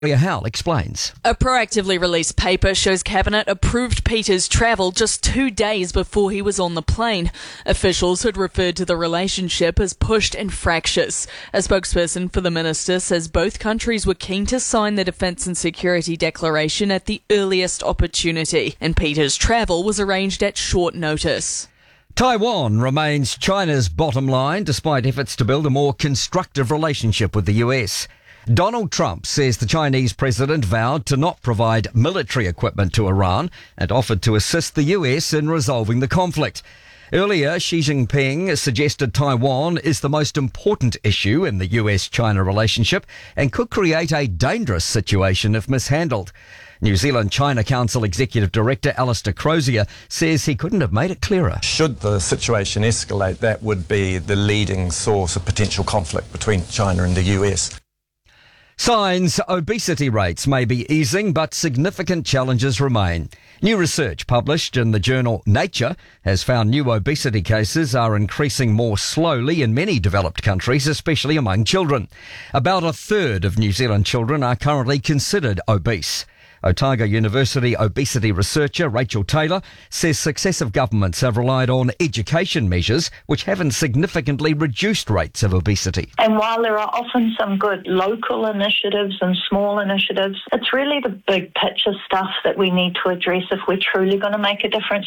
Howell explains. A proactively released paper shows Cabinet approved Peter's travel just 2 days before he was on the plane. Officials had referred to the relationship as pushed and fractious. A spokesperson for the minister says both countries were keen to sign the Defence and Security Declaration at the earliest opportunity, and Peter's travel was arranged at short notice. Taiwan remains China's bottom line despite efforts to build a more constructive relationship with the US. Donald Trump says the Chinese president vowed to not provide military equipment to Iran and offered to assist the US in resolving the conflict. Earlier, Xi Jinping suggested Taiwan is the most important issue in the US-China relationship and could create a dangerous situation if mishandled. New Zealand China Council Executive Director Alistair Crozier says he couldn't have made it clearer. Should the situation escalate, that would be the leading source of potential conflict between China and the US. Signs obesity rates may be easing, but significant challenges remain. New research published in the journal Nature has found new obesity cases are increasing more slowly in many developed countries, especially among children. About a third of New Zealand children are currently considered obese. Otago University obesity researcher Rachel Taylor says successive governments have relied on education measures which haven't significantly reduced rates of obesity. And while there are often some good local initiatives and small initiatives, it's really the big picture stuff that we need to address if we're truly going to make a difference.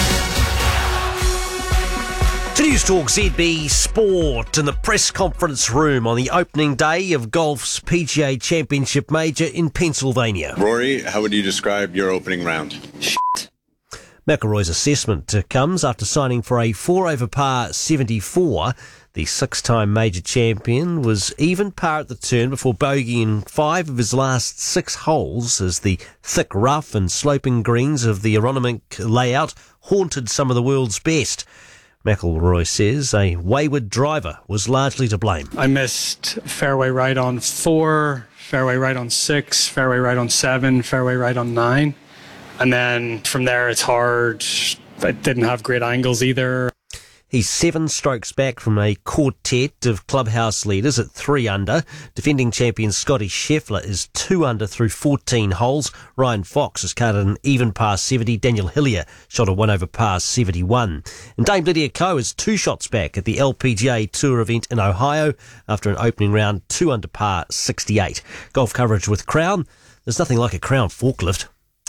To News Talk ZB Sport in the press conference room on the opening day of golf's PGA Championship Major in Pennsylvania. Rory, how would you describe your opening round? Shit. McIlroy's assessment comes after signing for a 4 over par 74. The six-time major champion was even par at the turn before bogeying 5 of his last 6 holes as the thick rough and sloping greens of the Aronimink layout haunted some of the world's best. McIlroy says a wayward driver was largely to blame. I missed fairway right on 4, fairway right on 6, fairway right on 7, fairway right on 9. And then from there it's hard. I didn't have great angles either. He's 7 strokes back from a quartet of clubhouse leaders at 3 under. Defending champion Scotty Scheffler is 2 under through 14 holes. Ryan Fox has cut an even par 70. Daniel Hillier shot a 1 over par 71. And Dame Lydia Ko is 2 shots back at the LPGA Tour event in Ohio after an opening round 2 under par 68. Golf coverage with Crown. There's nothing like a Crown forklift.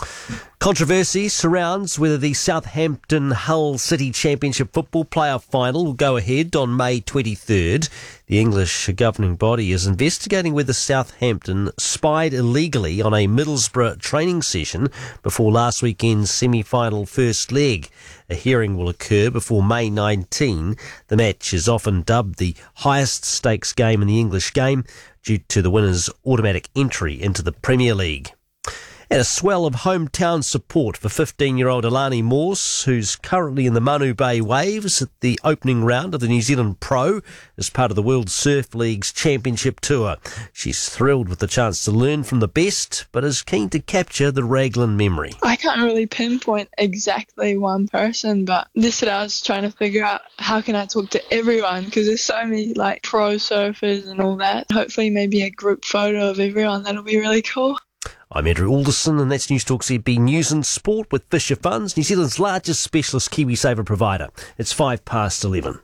Controversy surrounds whether the Southampton Hull City Championship football playoff final will go ahead on May 23rd. The English governing body is investigating whether Southampton spied illegally on a Middlesbrough training session before last weekend's semi-final first leg. A hearing will occur before May 19. The match is often dubbed the highest stakes game in the English game due to the winner's automatic entry into the Premier League. And a swell of hometown support for 15-year-old Alani Morse, who's currently in the Manu Bay Waves at the opening round of the New Zealand Pro as part of the World Surf League's Championship Tour. She's thrilled with the chance to learn from the best, but is keen to capture the Raglan memory. I can't really pinpoint exactly one person, but yesterday I was trying to figure out how can I talk to everyone, because there's so many pro surfers and all that. Hopefully maybe a group photo of everyone. That'll be really cool. I'm Andrew Alderson, and that's News Talk ZB News and Sport with Fisher Funds, New Zealand's largest specialist KiwiSaver provider. It's 11:05.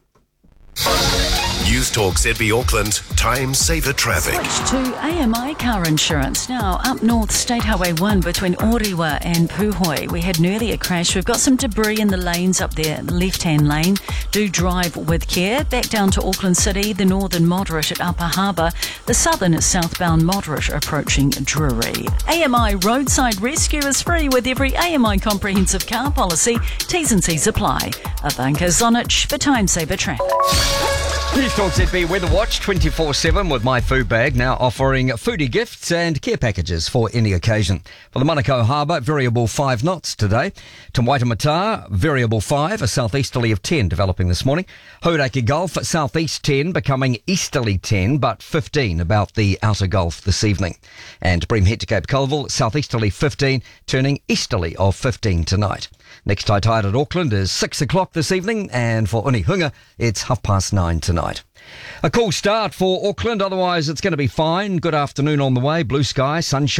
News Talk ZB Auckland, Time Saver Traffic. Switch to AMI car insurance. Now, up north, State Highway 1 between Orewa and Puhoi. We had an earlier crash. We've got some debris in the lanes up there, the left-hand lane. Do drive with care. Back down to Auckland City, the northern moderate at Upper Harbour. The southern southbound moderate approaching Drury. AMI Roadside Rescue is free with every AMI comprehensive car policy. T's and C's apply. Ivanka Zonich for Time Saver Traffic. News Talk ZB Weather Watch 24/7 with My Food Bag, now offering foodie gifts and care packages for any occasion. For the Manukau Harbour, variable 5 knots today. To Waitemata, variable 5, a southeasterly of 10 developing this morning. Hauraki Gulf, southeast 10, becoming easterly 10, but 15 about the outer Gulf this evening. And Bream Head to Cape Colville, southeasterly 15, turning easterly of 15 tonight. Next high tide at Auckland is 6 o'clock this evening, and for Unihunga, it's 9:30 tonight. A cool start for Auckland, otherwise it's going to be fine. Good afternoon on the way, blue sky, sunshine.